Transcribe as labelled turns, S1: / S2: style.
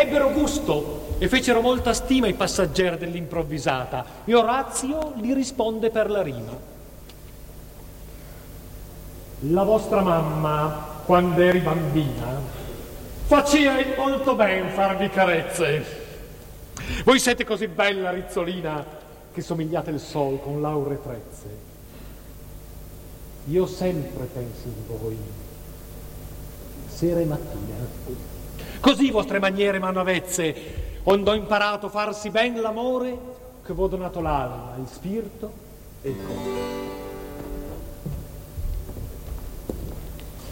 S1: ebbero gusto e fecero molta stima i passeggeri dell'improvvisata, e Orazio li risponde per la rima. La vostra mamma, quando eri bambina, faceva molto ben farvi carezze. Voi siete così bella, rizzolina, che somigliate il sol con l'aure trezze. Io sempre penso in voi, sera e mattina. Così vostre maniere m'hanno avezze, onde ho imparato farsi ben l'amore, che v'ho donato l'alma, il spirito e il corpo.